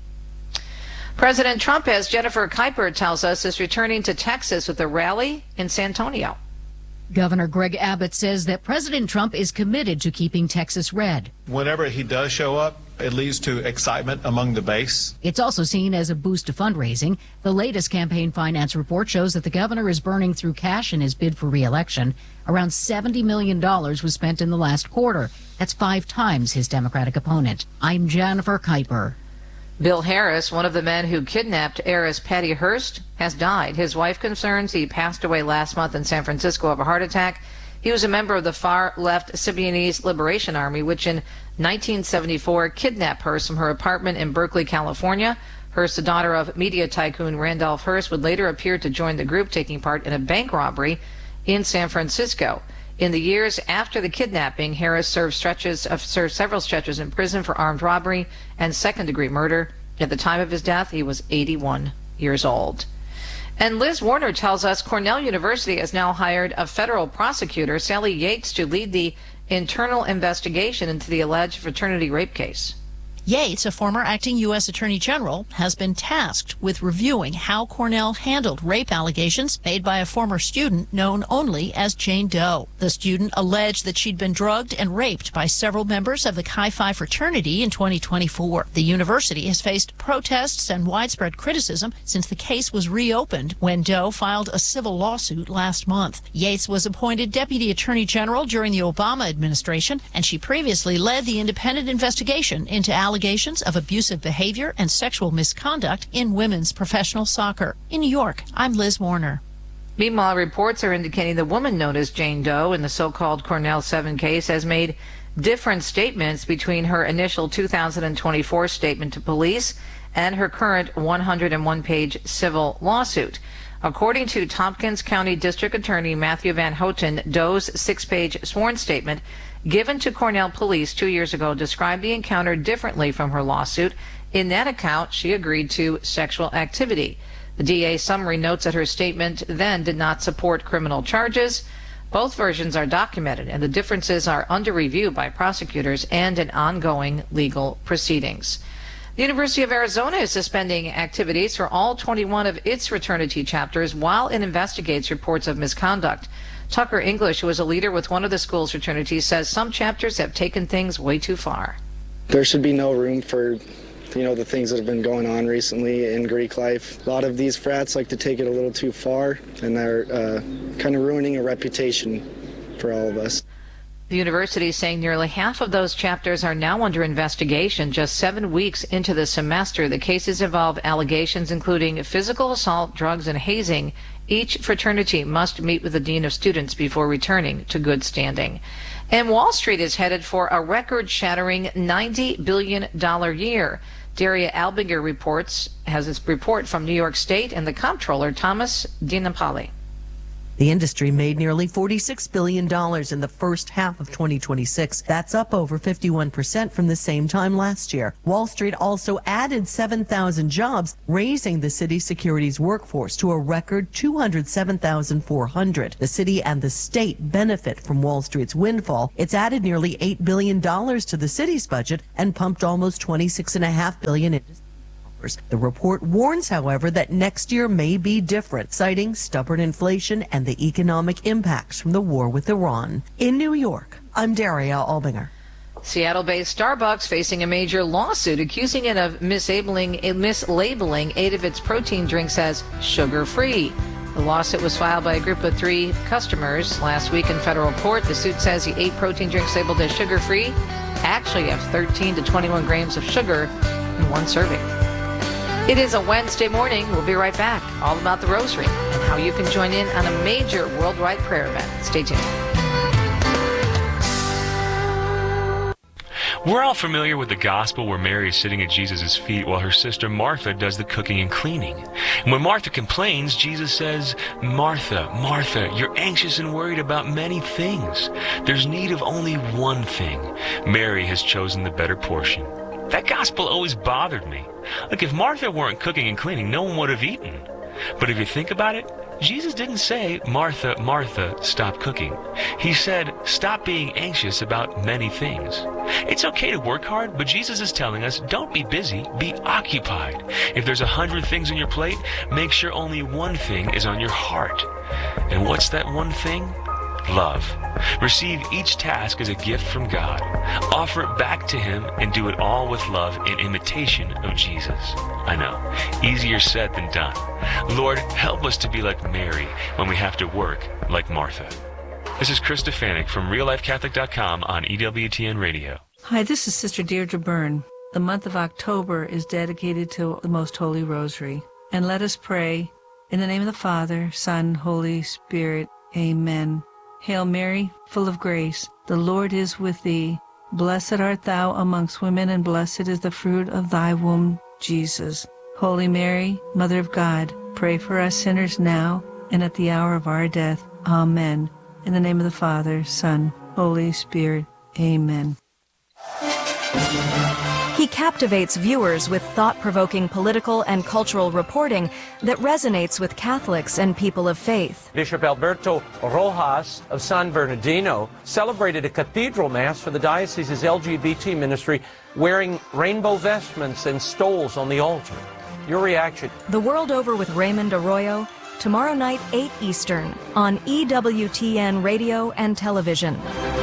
President Trump, as Jennifer Kuiper tells us, is returning to Texas with a rally in San Antonio. Governor Greg Abbott says that President Trump is committed to keeping Texas red. Whenever he does show up, it leads to excitement among the base. It's also seen as a boost to fundraising. The latest campaign finance report shows that the governor is burning through cash in his bid for re-election. Around seventy million dollars was spent in the last quarter. That's five times his Democratic opponent. I'm Jennifer Kuiper. Bill Harris, one of the men who kidnapped heiress Patty Hearst, has died. His wife concerns he passed away last month in San Francisco of a heart attack. He was a member of the far-left Symbionese Liberation Army, which in nineteen seventy-four kidnapped Hearst from her apartment in Berkeley, California. Hearst, the daughter of media tycoon Randolph Hearst, would later appear to join the group, taking part in a bank robbery in San Francisco. In the years after the kidnapping, Harris served stretches of served several stretches in prison for armed robbery and second-degree murder. At the time of his death, he was eighty-one years old. And Liz Warner tells us Cornell University has now hired a federal prosecutor, Sally Yates, to lead the internal investigation into the alleged fraternity rape case. Yates, a former acting U S Attorney General, has been tasked with reviewing how Cornell handled rape allegations made by a former student known only as Jane Doe. The student alleged that she'd been drugged and raped by several members of the Chi Phi fraternity in twenty twenty-four. The university has faced protests and widespread criticism since the case was reopened when Doe filed a civil lawsuit last month. Yates was appointed Deputy Attorney General during the Obama administration, and she previously led the independent investigation into allegations allegations of abusive behavior and sexual misconduct in women's professional soccer. In New York, I'm Liz Warner. Meanwhile, reports are indicating the woman known as Jane Doe in the so-called Cornell seven case has made different statements between her initial two thousand twenty-four statement to police and her current one hundred one page civil lawsuit. According to Tompkins County District Attorney Matthew Van Houten, Doe's six-page sworn statement given to Cornell police two years ago described the encounter differently from her lawsuit. In that account, she agreed to sexual activity. The D A's summary notes that her statement then did not support criminal charges. Both versions are documented, and the differences are under review by prosecutors and in ongoing legal proceedings. The University of Arizona is suspending activities for all twenty-one of its fraternity chapters while it investigates reports of misconduct. Tucker English, who is a leader with one of the school's fraternities, says some chapters have taken things way too far. There should be no room for, you know, the things that have been going on recently in Greek life. A lot of these frats like to take it a little too far, and they're uh, kind of ruining a reputation for all of us. The university is saying nearly half of those chapters are now under investigation. Just seven weeks into the semester, the cases involve allegations including physical assault, drugs, and hazing. Each fraternity must meet with the dean of students before returning to good standing. And Wall Street is headed for a record-shattering ninety billion dollars year. Daria Albinger reports has this report from New York State and the comptroller Thomas DiNapoli. The industry made nearly forty-six billion dollars in the first half of twenty twenty-six. That's up over fifty-one percent from the same time last year. Wall Street also added seven thousand jobs, raising the city's securities workforce to a record two hundred seven thousand four hundred. The city and the state benefit from Wall Street's windfall. It's added nearly eight billion dollars to the city's budget and pumped almost twenty-six point five billion dollars into. The report warns, however, that next year may be different, citing stubborn inflation and the economic impacts from the war with Iran. In New York, I'm Daria Albinger. Seattle-based Starbucks facing a major lawsuit accusing it of mislabeling, mislabeling eight of its protein drinks as sugar-free. The lawsuit was filed by a group of three customers last week in federal court. The suit says the eight protein drinks labeled as sugar-free actually have thirteen to twenty-one grams of sugar in one serving. It is a Wednesday morning. We'll be right back. All about the Rosary and how you can join in on a major worldwide prayer event. Stay tuned. We're all familiar with the gospel where Mary is sitting at Jesus' feet while her sister Martha does the cooking and cleaning. And when Martha complains, Jesus says, "Martha, Martha, you're anxious and worried about many things. There's need of only one thing. Mary has chosen the better portion." That gospel always bothered me. Look, if Martha weren't cooking and cleaning, no one would have eaten. But if you think about it, Jesus didn't say, "Martha, Martha, stop cooking." He said, "Stop being anxious about many things." It's okay to work hard, but Jesus is telling us, don't be busy, be occupied. If there's a hundred things on your plate, make sure only one thing is on your heart. And what's that one thing? Love. Receive each task as a gift from God. Offer it back to Him and do it all with love in imitation of Jesus. I know, easier said than done. Lord, help us to be like Mary when we have to work like Martha. This is Chris Stefanik from real life catholic dot com on E W T N Radio. Hi, this is Sister Deirdre Byrne. The month of October is dedicated to the Most Holy Rosary. And let us pray in the name of the Father, Son, Holy Spirit. Amen. Hail Mary, full of grace, the Lord is with thee. Blessed art thou amongst women, and blessed is the fruit of thy womb, Jesus. Holy Mary, Mother of God, pray for us sinners now and at the hour of our death. Amen. In the name of the Father, Son, Holy Spirit. Amen. He captivates viewers with thought-provoking political and cultural reporting that resonates with Catholics and people of faith. Bishop Alberto Rojas of San Bernardino celebrated a cathedral mass for the diocese's L G B T ministry wearing rainbow vestments and stoles on the altar. Your reaction? The World Over with Raymond Arroyo, tomorrow night, eight Eastern, on E W T N Radio and Television.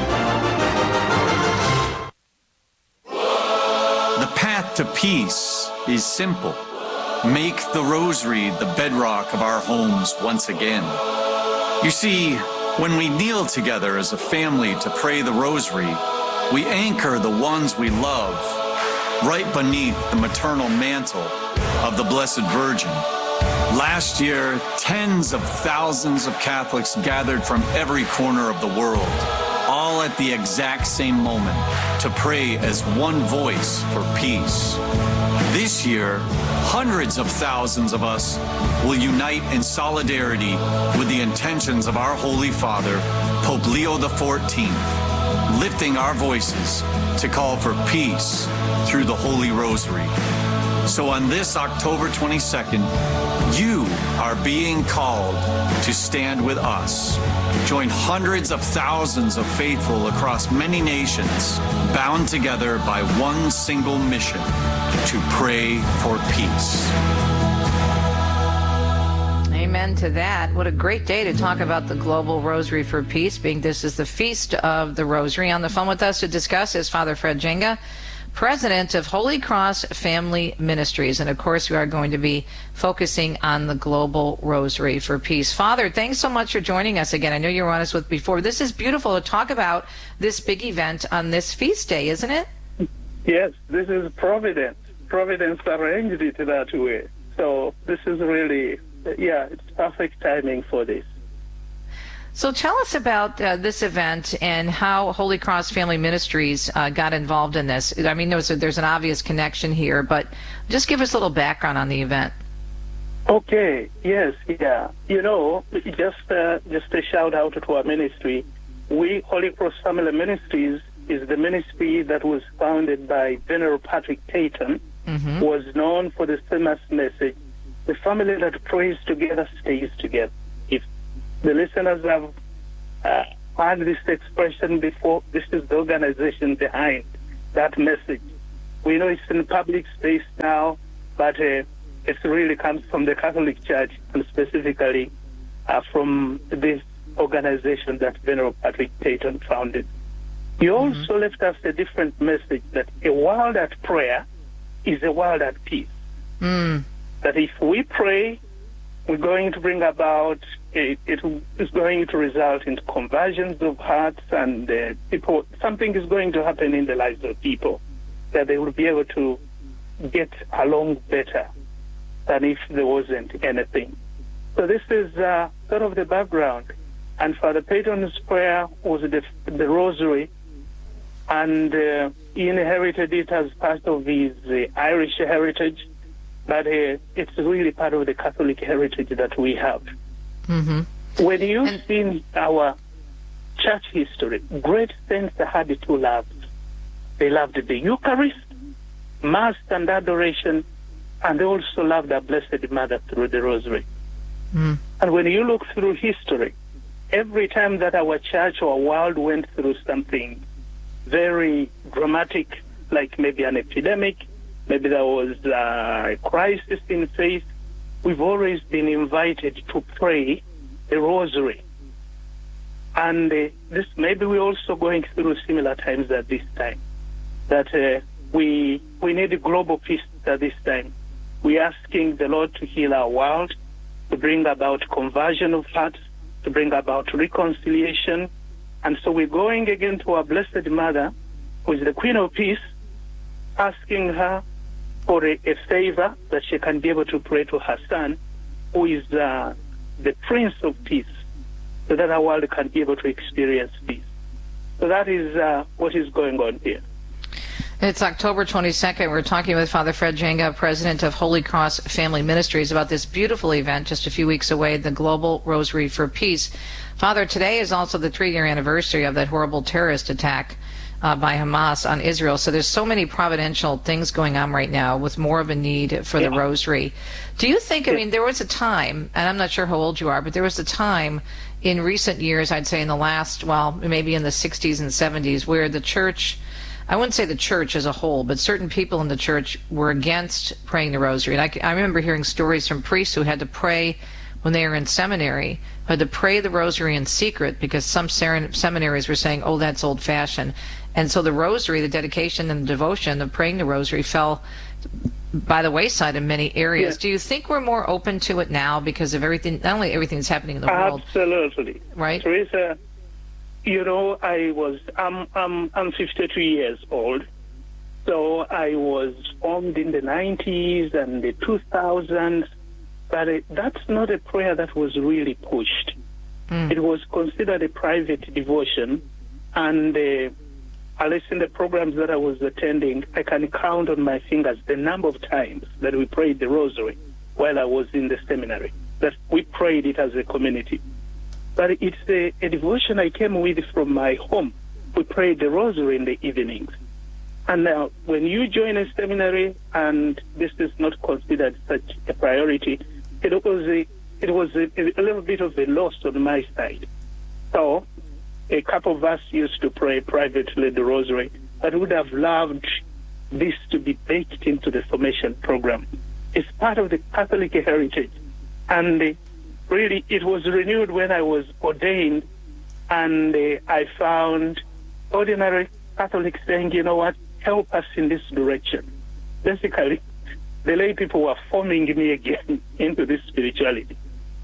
The path to peace is simple. Make the Rosary the bedrock of our homes once again. You see, when we kneel together as a family to pray the Rosary, we anchor the ones we love right beneath the maternal mantle of the Blessed Virgin. Last year, tens of thousands of Catholics gathered from every corner of the world, all at the exact same moment, to pray as one voice for peace. This year, hundreds of thousands of us will unite in solidarity with the intentions of our Holy Father, Pope Leo the fourteenth, lifting our voices to call for peace through the Holy Rosary. So on this October twenty-second, you are being called to stand with us. Join hundreds of thousands of faithful across many nations, bound together by one single mission, to pray for peace. Amen to that. What a great day to talk about the Global Rosary for Peace, being this is the Feast of the Rosary. On the phone with us to discuss is Father Fred Jenga, President of Holy Cross Family Ministries. And of course, we are going to be focusing on the Global Rosary for Peace. Father, thanks so much for joining us again. I know you were on us with before. This is beautiful to talk about this big event on this feast day, isn't it? Yes, this is Providence. Providence arranged it that way. So this is really, yeah, it's perfect timing for this. So tell us about uh, this event and how Holy Cross Family Ministries uh, got involved in this. I mean, there's, a, there's an obvious connection here, but just give us a little background on the event. Okay, yes, yeah. You know, just uh, just a shout out to our ministry. We, Holy Cross Family Ministries, is the ministry that was founded by Venerable Patrick Peyton, mm-hmm. who was known for the famous message, the family that prays together stays together. If the listeners have uh, heard this expression before, this is the organization behind that message. We know it's in public space now, but uh, it really comes from the Catholic Church, and specifically uh, from this organization that Venerable Patrick Peyton founded. He mm-hmm. also left us a different message, that a world at prayer is a world at peace. Mm. That if we pray, we're going to bring about, it, it is going to result in conversions of hearts, and uh, people, something is going to happen in the lives of people, that they will be able to get along better than if there wasn't anything. So this is uh, sort of the background. And Father Peyton's prayer was the, the rosary, and uh, he inherited it as part of his uh, Irish heritage, but uh, it's really part of the Catholic heritage that we have. Mm-hmm. When you and- see in our church history, great saints had two loves. They loved the Eucharist, Mass and adoration, and they also loved our Blessed Mother through the Rosary. Mm. And when you look through history, every time that our church or world went through something very dramatic, like maybe an epidemic, maybe there was a crisis in faith, we've always been invited to pray the Rosary. And uh, this maybe we're also going through similar times at this time, that uh, we we need a global peace at this time. We're asking the Lord to heal our world, to bring about conversion of hearts, to bring about reconciliation. And so we're going again to our Blessed Mother, who is the Queen of Peace, asking her for a, a favor that she can be able to pray to her Son, who is uh, the Prince of Peace, so that our world can be able to experience peace. So that is uh, what is going on here. It's October twenty-second. We're talking with Father Fred Jenga, president of Holy Cross Family Ministries, about this beautiful event just a few weeks away, the Global Rosary for Peace. Father, today is also the three-year anniversary of that horrible terrorist attack uh, by Hamas on Israel. So there's so many providential things going on right now with more of a need for yeah. the Rosary. Do you think, I mean, there was a time, and I'm not sure how old you are, but there was a time in recent years, I'd say in the last, well, maybe in the sixties and seventies, where the church, I wouldn't say the church as a whole, but certain people in the church were against praying the Rosary. And I, I remember hearing stories from priests who had to pray when they were in seminary, who had to pray the Rosary in secret because some seminaries were saying, oh, that's old-fashioned. And so the Rosary, the dedication and the devotion of praying the Rosary fell by the wayside in many areas. Yes. Do you think we're more open to it now because of everything, not only everything that's happening in the world? Absolutely. Right? Teresa, you know, I was, I'm, I'm, I'm fifty-two years old, so I was formed in the nineties and the two thousands, but it, that's not a prayer that was really pushed. Mm. It was considered a private devotion, and uh, at least in the programs that I was attending, I can count on my fingers the number of times that we prayed the Rosary while I was in the seminary, that we prayed it as a community. But it's a, a devotion I came with from my home. We prayed the Rosary in the evenings. And now, when you join a seminary and this is not considered such a priority, it was a, it was a, a little bit of a loss on my side. So, a couple of us used to pray privately the Rosary, but would have loved this to be baked into the formation program. It's part of the Catholic heritage. And uh, really, it was renewed when I was ordained, and uh, I found ordinary Catholics saying, you know what, help us in this direction. Basically, the lay people were forming me again into this spirituality.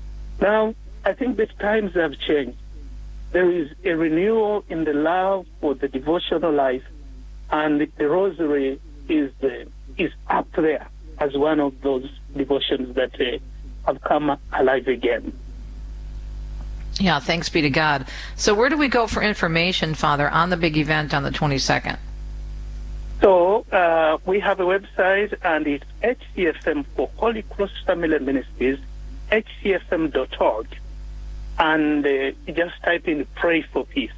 Now, I think the times have changed. There is a renewal in the love for the devotional life, and the Rosary is uh, is up there as one of those devotions that uh, have come alive again. Yeah, thanks be to God. So where do we go for information, Father, on the big event on the twenty-second? So uh, we have a website, and it's H C F M for Holy Cross Family Ministries, H C F M dot org. And uh, just type in Pray for Peace.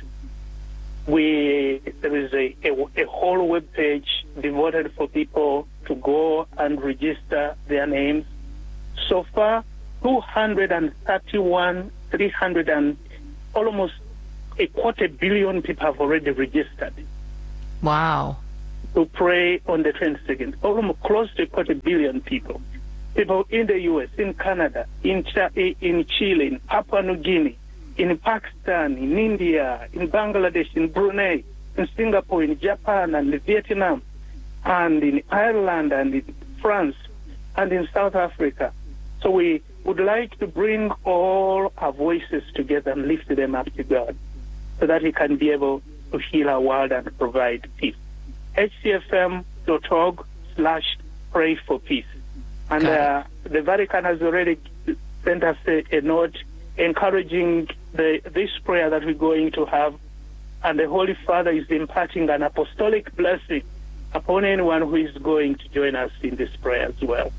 We There is a, a, a whole web page devoted for people to go and register their names. So far, two hundred thirty-one, three hundred and almost a quarter billion people have already registered. Wow. To pray on the twenty-second. Almost close to a quarter billion people. People in the U S, in Canada, in, Ch- in Chile, in Papua New Guinea, in Pakistan, in India, in Bangladesh, in Brunei, in Singapore, in Japan, and in Vietnam, and in Ireland, and in France, and in South Africa. So we would like to bring all our voices together and lift them up to God so that He can be able to heal our world and provide peace. H C F M dot org slash pray for peace. And uh, the Vatican has already sent us a, a note encouraging the, this prayer that we're going to have. And the Holy Father is imparting an apostolic blessing upon anyone who is going to join us in this prayer as well.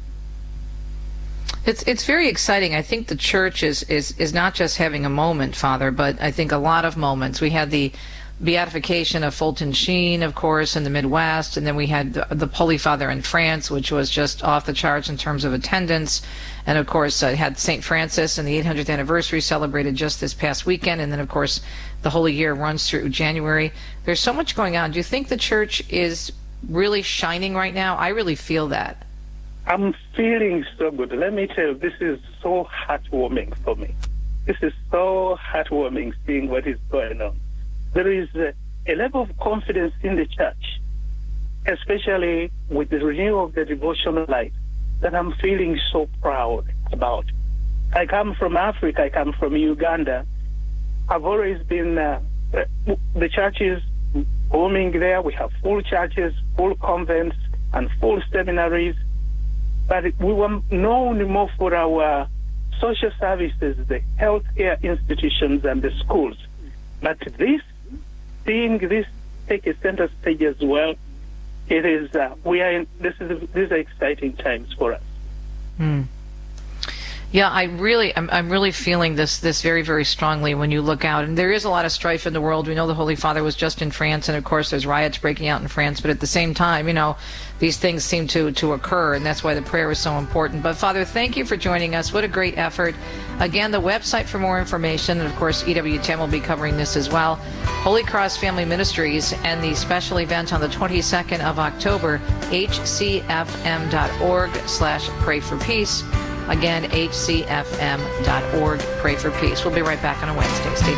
It's it's very exciting. I think the church is, is, is not just having a moment, Father, but I think a lot of moments. We had the beatification of Fulton Sheen, of course, in the Midwest, and then we had the, the Holy Father in France, which was just off the charts in terms of attendance. And, of course, uh, had Saint Francis and the eight hundredth anniversary celebrated just this past weekend. And then, of course, the Holy Year runs through January. There's so much going on. Do you think the church is really shining right now? I really feel that. I'm feeling so good. Let me tell you, this is so heartwarming for me. This is so heartwarming seeing what is going on. There is a, a level of confidence in the church, especially with the renewal of the devotional life, that I'm feeling so proud about. I come from Africa. I come from Uganda. I've always been, uh, the church is booming there. We have full churches, full convents, and full seminaries. But we were known more for our social services, the healthcare institutions, and the schools. But this, seeing this take a center stage as well, it is uh, we are in, this is these are exciting times for us. Hmm. Yeah, I really, I'm, I'm really feeling this, this very, very strongly when you look out. And there is a lot of strife in the world. We know the Holy Father was just in France, and of course there's riots breaking out in France. But at the same time, you know, these things seem to, to occur, and that's why the prayer is so important. But Father, thank you for joining us. What a great effort. Again, the website for more information, and of course E W ten will be covering this as well. Holy Cross Family Ministries and the special event on the twenty-second of October, H C F M dot org slash pray for peace. Again, H C F M dot org, pray for peace. We'll be right back on a Wednesday. Stay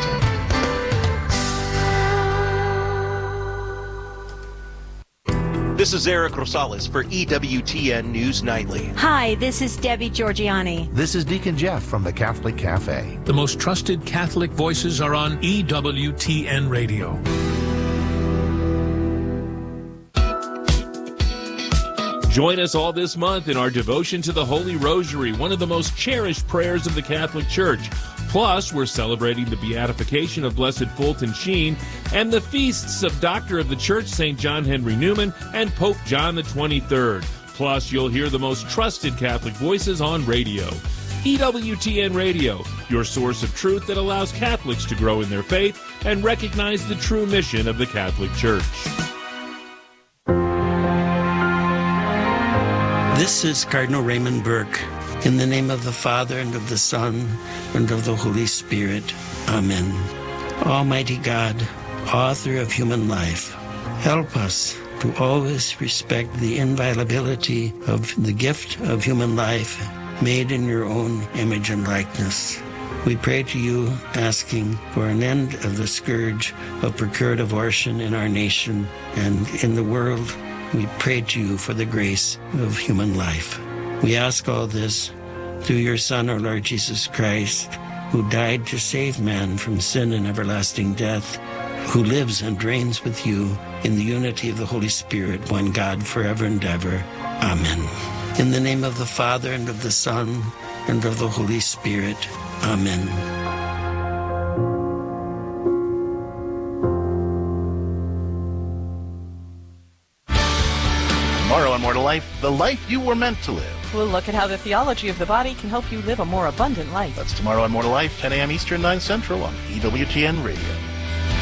tuned. This is Eric Rosales for E W T N News Nightly. Hi, this is Debbie Georgiani. This is Deacon Jeff from the Catholic Cafe. The most trusted Catholic voices are on E W T N Radio. Join us all this month in our devotion to the Holy Rosary, one of the most cherished prayers of the Catholic Church. Plus, we're celebrating the beatification of Blessed Fulton Sheen and the feasts of Doctor of the Church, Saint John Henry Newman, and Pope John the twenty-third. Plus, you'll hear the most trusted Catholic voices on radio. E W T N Radio, your source of truth that allows Catholics to grow in their faith and recognize the true mission of the Catholic Church. This is Cardinal Raymond Burke. In the name of the Father, and of the Son, and of the Holy Spirit. Amen. Almighty God, author of human life, help us to always respect the inviolability of the gift of human life made in your own image and likeness. We pray to you, asking for an end of the scourge of procured abortion in our nation and in the world. We pray to you for the grace of human life. We ask all this through your Son, our Lord Jesus Christ, who died to save man from sin and everlasting death, who lives and reigns with you in the unity of the Holy Spirit, one God, forever and ever. Amen. In the name of the Father, and of the Son, and of the Holy Spirit. Amen. Tomorrow on More to Life, the life you were meant to live. We'll look at how the theology of the body can help you live a more abundant life. That's tomorrow on More to Life, ten a.m. Eastern, nine Central on E W T N Radio.